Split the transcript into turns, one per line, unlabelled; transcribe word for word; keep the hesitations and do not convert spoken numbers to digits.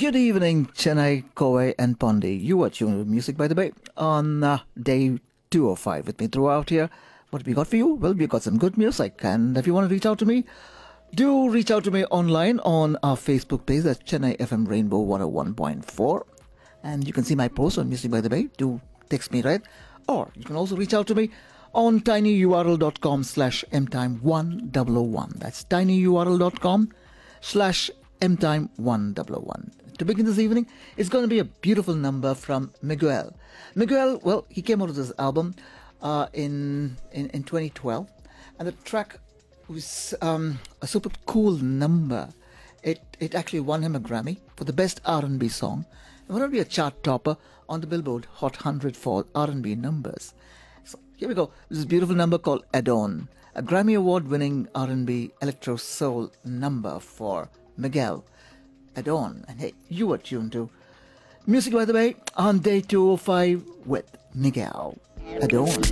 Good evening, Chennai, Kovai, and Pondi. You are tuned with Music by the Bay on uh, day two oh five with me throughout here. What have we got for you? Well, we've got some good music. And if you want to reach out to me, do reach out to me online on our Facebook page. That's Chennai F M Rainbow one oh one point four. And you can see my post on Music by the Bay. Do text me, right? Or you can also reach out to me on tinyurl.com slash mtime1001. That's tinyurl.com slash mtime1001. To begin this evening, it's going to be a beautiful number from Miguel. Miguel, well, he came out with this album uh, in, in in twenty twelve, and the track was um, a super cool number. It it actually won him a Grammy for the best R and B song. It wanted to be a chart topper on the Billboard Hot one hundred for R and B numbers. So here we go. This is a beautiful number called Adon, a Grammy Award-winning R and B electro soul number for Miguel. Adon. And hey, you are tuned to Music by the Bay on day two oh five with Miguel. Adon.